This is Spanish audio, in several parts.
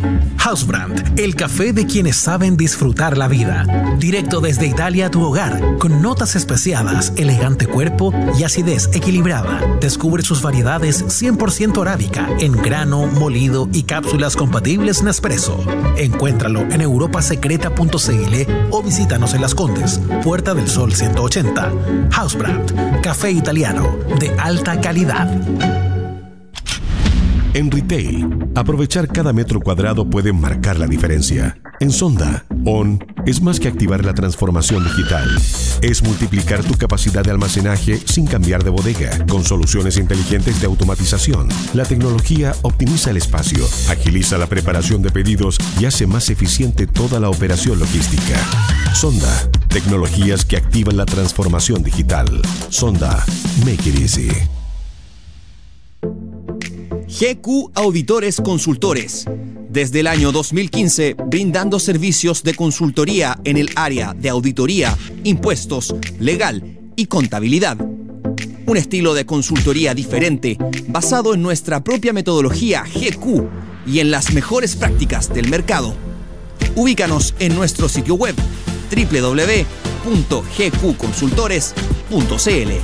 Housebrand, el café de quienes saben disfrutar la vida. Directo desde Italia a tu hogar, con notas especiadas, elegante cuerpo y acidez equilibrada. Descubre sus variedades 100% arábica, en grano, molido y cápsulas compatibles Nespresso. Encuéntralo en europasecreta.cl o visítanos en Las Condes, Puerta del Sol 180. Housebrand, café italiano de alta calidad. En retail, aprovechar cada metro cuadrado puede marcar la diferencia. En Sonda, ON es más que activar la transformación digital. Es multiplicar tu capacidad de almacenaje sin cambiar de bodega, con soluciones inteligentes de automatización. La tecnología optimiza el espacio, agiliza la preparación de pedidos y hace más eficiente toda la operación logística. Sonda, tecnologías que activan la transformación digital. Sonda, make it easy. GQ Auditores Consultores. Desde el año 2015, brindando servicios de consultoría en el área de auditoría, impuestos, legal y contabilidad. Un estilo de consultoría diferente, basado en nuestra propia metodología GQ y en las mejores prácticas del mercado. Ubícanos en nuestro sitio web www.gqconsultores.cl.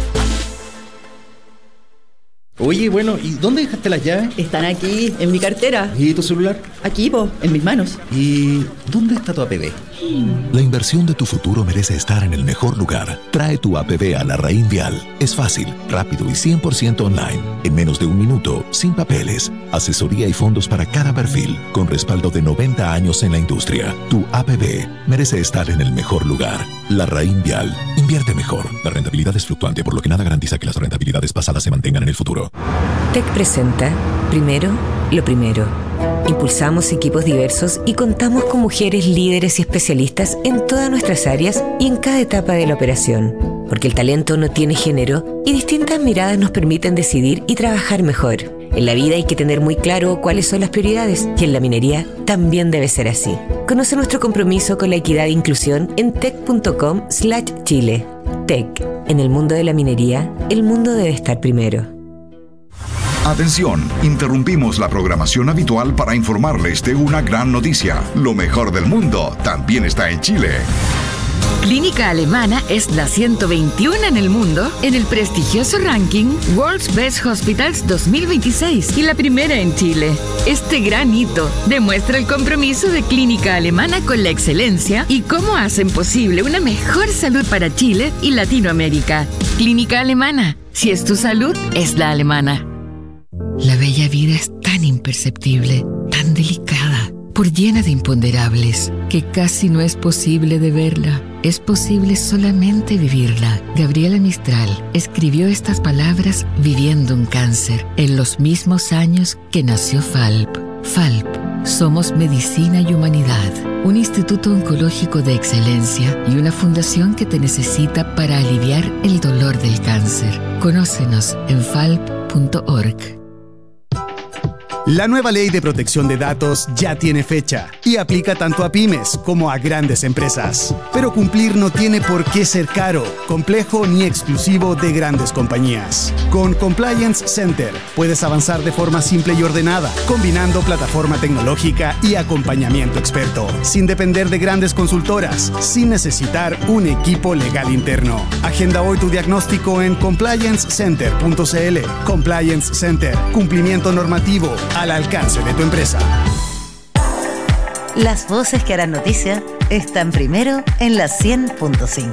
Oye, bueno, ¿y dónde dejaste las llaves? Están aquí, en mi cartera. ¿Y tu celular? Aquí, en mis manos. ¿Y dónde está tu APB? La inversión de tu futuro merece estar en el mejor lugar. Trae tu APB a Larraín Vial. Es fácil, rápido y 100% online. En menos de un minuto, sin papeles. Asesoría y fondos para cada perfil, con respaldo de 90 años en la industria. Tu APB merece estar en el mejor lugar. Larraín Vial. Invierte mejor. La rentabilidad es fluctuante, por lo que nada garantiza que las rentabilidades pasadas se mantengan en el futuro. TEC presenta Primero, lo primero. Impulsamos equipos diversos y contamos con mujeres líderes y especialistas en todas nuestras áreas y en cada etapa de la operación. Porque el talento no tiene género y distintas miradas nos permiten decidir y trabajar mejor. En la vida hay que tener muy claro cuáles son las prioridades y en la minería también debe ser así. Conoce nuestro compromiso con la equidad e inclusión en tec.com/Chile. TEC. En el mundo de la minería, el mundo debe estar primero. Atención, interrumpimos la programación habitual para informarles de una gran noticia. Lo mejor del mundo también está en Chile. Clínica Alemana es la 121 en el mundo en el prestigioso ranking World's Best Hospitals 2026 y la primera en Chile. Este gran hito demuestra el compromiso de Clínica Alemana con la excelencia y cómo hacen posible una mejor salud para Chile y Latinoamérica. Clínica Alemana, si es tu salud, es la alemana. La bella vida es tan imperceptible, tan delicada, por llena de imponderables, que casi no es posible de verla. Es posible solamente vivirla. Gabriela Mistral escribió estas palabras viviendo un cáncer, en los mismos años que nació FALP. FALP, somos medicina y humanidad, un instituto oncológico de excelencia y una fundación que te necesita para aliviar el dolor del cáncer. Conócenos en falp.org. La nueva ley de protección de datos ya tiene fecha y aplica tanto a pymes como a grandes empresas. Pero cumplir no tiene por qué ser caro, complejo ni exclusivo de grandes compañías. Con Compliance Center puedes avanzar de forma simple y ordenada, combinando plataforma tecnológica y acompañamiento experto, sin depender de grandes consultoras, sin necesitar un equipo legal interno. Agenda hoy tu diagnóstico en compliancecenter.cl. Compliance Center, cumplimiento normativo al alcance de tu empresa. Las voces que harán noticia están primero en la 100.5.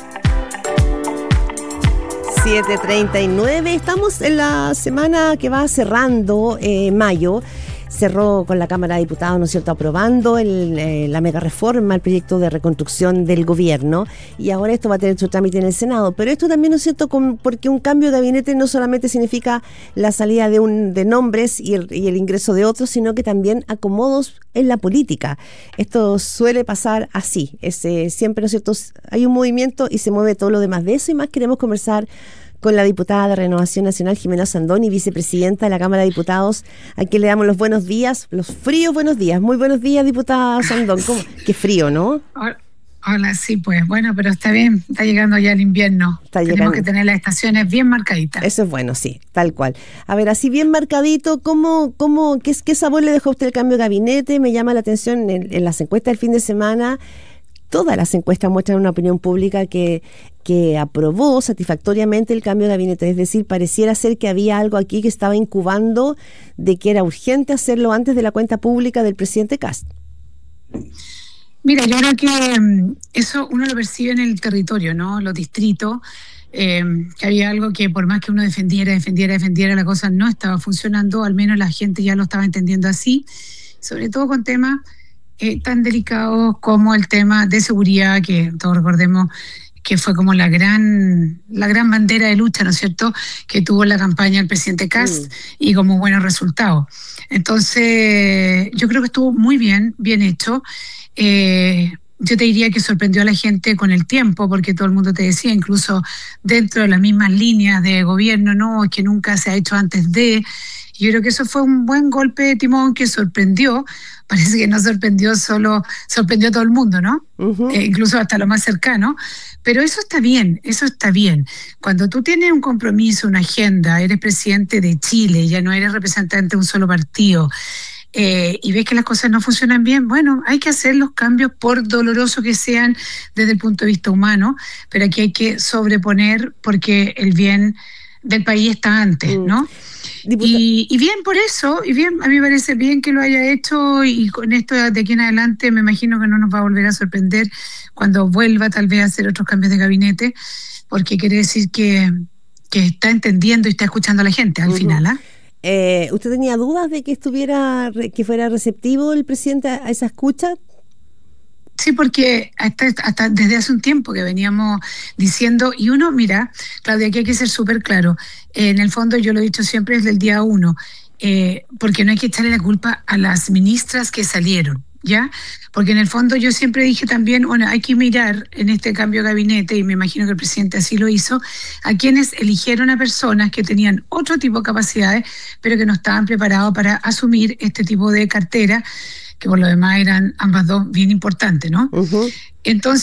7:39. Estamos en la semana que va cerrando mayo. Cerró con la Cámara de Diputados, ¿no es cierto?, aprobando la mega reforma, el proyecto de reconstrucción del gobierno, y ahora esto va a tener su trámite en el Senado. Pero esto también, ¿no es cierto?, porque un cambio de gabinete no solamente significa la salida de nombres y el ingreso de otros, sino que también acomodos en la política. Esto suele pasar así, siempre, ¿no es cierto?, hay un movimiento y se mueve todo lo demás. De eso y más queremos conversar con la diputada de Renovación Nacional, Jimena Sandoni, vicepresidenta de la Cámara de Diputados, a quien le damos los buenos días, los fríos buenos días. Muy buenos días, diputada Sandón. ¿Cómo? Qué frío, ¿no? Hola, sí, pues bueno, pero está bien, está llegando ya el invierno. Tenemos que tener las estaciones bien marcaditas. Eso es bueno, sí, tal cual. A ver, así bien marcadito, ¿qué sabor le dejó a usted el cambio de gabinete? Me llama la atención en las encuestas del fin de semana. Todas las encuestas muestran una opinión pública que aprobó satisfactoriamente el cambio de gabinete. Es decir, pareciera ser que había algo aquí que estaba incubando de que era urgente hacerlo antes de la cuenta pública del presidente Kast. Mira, yo creo que eso uno lo percibe en el territorio, ¿no? Los distritos, que había algo que por más que uno defendiera, la cosa no estaba funcionando, al menos la gente ya lo estaba entendiendo así, sobre todo con temas tan delicados como el tema de seguridad, que todos recordemos que fue como la gran bandera de lucha, ¿no es cierto?, que tuvo la campaña el presidente Kast y como buenos resultados. Entonces, yo creo que estuvo muy bien hecho. Yo te diría que sorprendió a la gente con el tiempo, porque todo el mundo te decía, incluso dentro de las mismas líneas de gobierno, no, es que nunca se ha hecho antes de. Yo creo que eso fue un buen golpe de timón que sorprendió. Parece que no sorprendió sorprendió a todo el mundo, ¿no? Incluso hasta lo más cercano. Pero eso está bien. Cuando tú tienes un compromiso, una agenda, eres presidente de Chile, ya no eres representante de un solo partido, y ves que las cosas no funcionan bien, bueno, hay que hacer los cambios por dolorosos que sean desde el punto de vista humano, pero aquí hay que sobreponer porque el bien del país está antes, ¿no? Y bien por eso, a mí me parece bien que lo haya hecho, y con esto de aquí en adelante me imagino que no nos va a volver a sorprender cuando vuelva tal vez a hacer otros cambios de gabinete, porque quiere decir que está entendiendo y está escuchando a la gente al final, ¿ah? ¿Usted tenía dudas de que fuera receptivo el presidente a esa escucha? Sí, porque hasta desde hace un tiempo que veníamos diciendo, y uno, mira, Claudia, aquí hay que ser súper claro, en el fondo yo lo he dicho siempre desde el día 1, porque no hay que echarle la culpa a las ministras que salieron, ¿ya? Porque en el fondo yo siempre dije también, bueno, hay que mirar en este cambio de gabinete, y me imagino que el presidente así lo hizo, a quienes eligieron a personas que tenían otro tipo de capacidades, pero que no estaban preparados para asumir este tipo de cartera, que por lo demás eran ambas dos bien importantes, ¿no? Entonces,